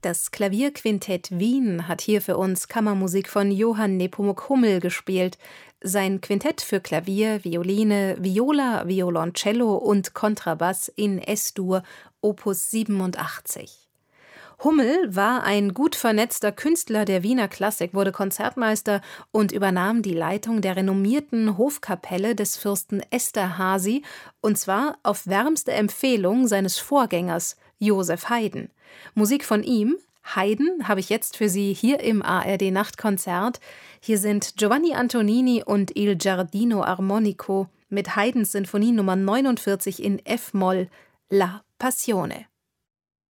Das Klavierquintett Wien hat hier für uns Kammermusik von Johann Nepomuk Hummel gespielt. Sein Quintett für Klavier, Violine, Viola, Violoncello und Kontrabass in S-Dur, Opus 87. Hummel war ein gut vernetzter Künstler der Wiener Klassik, wurde Konzertmeister und übernahm die Leitung der renommierten Hofkapelle des Fürsten Esterházy, und zwar auf wärmste Empfehlung seines Vorgängers Joseph Haydn. Musik von ihm, Haydn, habe ich jetzt für Sie hier im ARD-Nachtkonzert. Hier sind Giovanni Antonini und Il Giardino Armonico mit Haydns Sinfonie Nummer 49 in F-Moll, La Passione.